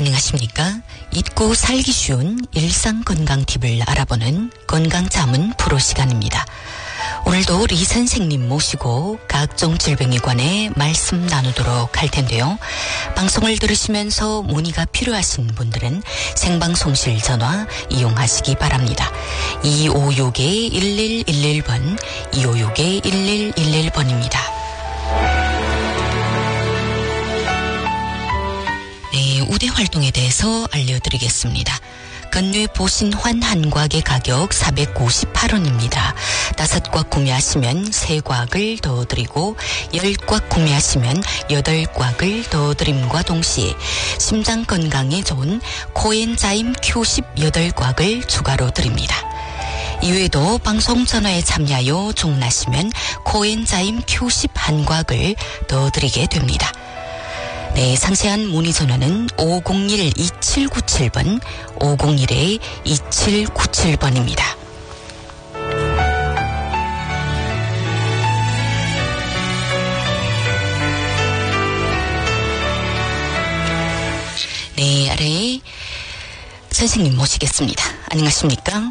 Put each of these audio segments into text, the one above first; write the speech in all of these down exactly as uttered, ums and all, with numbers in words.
안녕하십니까? 잊고 살기 쉬운 일상 건강 팁을 알아보는 건강자문 프로 시간입니다. 오늘도 리 선생님 모시고 각종 질병에 관해 말씀 나누도록 할 텐데요. 방송을 들으시면서 문의가 필요하신 분들은 생방송실 전화 이용하시기 바랍니다. 이오육 일일일일 번, 이오육 일일일일 번입니다. 네, 우대 활동에 대해서 알려드리겠습니다. 건뇌 보신환 한 곽의 가격 사백구십팔 원입니다. 다섯 곽 구매하시면 세 곽을 더 드리고 열 곽 구매하시면 여덟 곽을 더 드림과 동시에 심장 건강에 좋은 코엔자임 큐 십팔 곽을 추가로 드립니다. 이외에도 방송 전화에 참여하여 주문하시면 코엔자임 큐 십일 곽을 더 드리게 됩니다. 네, 상세한 문의 전화는 오공일 이칠구칠 번, 오공일 이칠구칠 번입니다. 네, 아래 선생님 모시겠습니다. 안녕하십니까?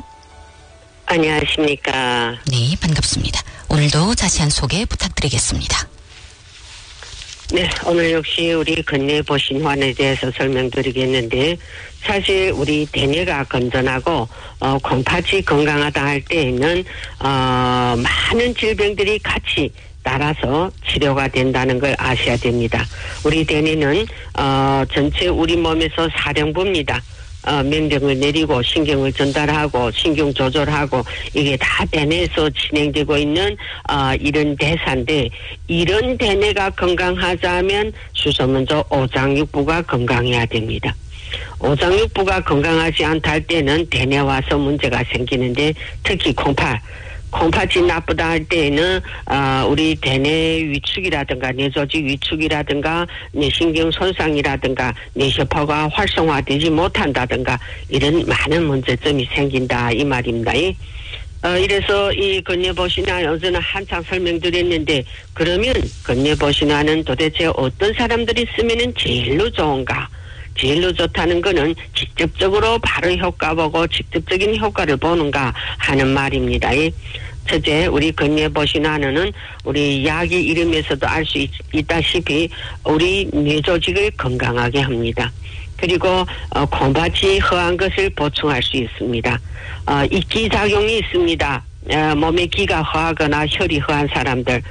안녕하십니까? 네, 반갑습니다. 오늘도 자세한 소개 부탁드리겠습니다. 네, 오늘 역시 우리 건뇌 보신환에 대해서 설명드리겠는데, 사실 우리 대뇌가 건전하고 어, 콩팥이 건강하다 할 때에는 어, 많은 질병들이 같이 따라서 치료가 된다는 걸 아셔야 됩니다. 우리 대뇌는 어, 전체 우리 몸에서 사령부입니다. 어, 명령을 내리고 신경을 전달하고 신경 조절하고 이게 다 대뇌에서 진행되고 있는 어, 이런 대사인데, 이런 대뇌가 건강하자면 수소 먼저 오장육부가 건강해야 됩니다. 오장육부가 건강하지 않다 할 때는 대뇌 와서 문제가 생기는데, 특히 콩팥 콩팥이 나쁘다 할 때에는 어, 우리 대뇌 위축이라든가 뇌조직 위축이라든가 뇌신경 손상이라든가 뇌세포가 활성화되지 못한다든가 이런 많은 문제점이 생긴다 이 말입니다. 어, 이래서 이 건뇌보신환 어제는 한창 설명드렸는데, 그러면 건뇌보신환은 도대체 어떤 사람들이 쓰면은 제일로 좋은가? 제일로 좋다는 거는 직접적으로 바로 효과 보고 직접적인 효과를 보는가 하는 말입니다. 첫째, 우리 건뇌보신환은 우리 약이 이름에서도 알 수 있다시피 우리 뇌조직을 건강하게 합니다. 그리고 어, 콩팥이 허한 것을 보충할 수 있습니다. 어, 이기작용이 있습니다. 어, 몸에 기가 허하거나 혈이 허한 사람들,